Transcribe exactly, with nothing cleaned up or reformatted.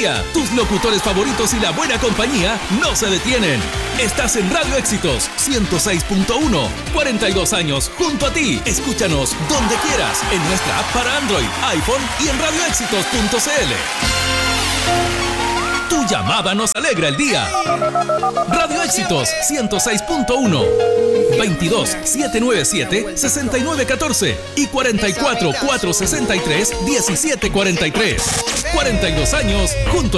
día. Tus locutores favoritos y la buena compañía no se detienen. Estás en Radio Éxitos ciento seis punto uno. cuarenta y dos años junto a ti. Escúchanos donde quieras en nuestra app para Android, iPhone y en radio éxitos punto c l. Tu llamada nos alegra el día. Radio Éxitos ciento seis punto uno. veintidós, setecientos noventa y siete, sesenta y nueve catorce y cuarenta y cuatro, cuatrocientos sesenta y tres, diecisiete cuarenta y tres. cuarenta y dos años junto a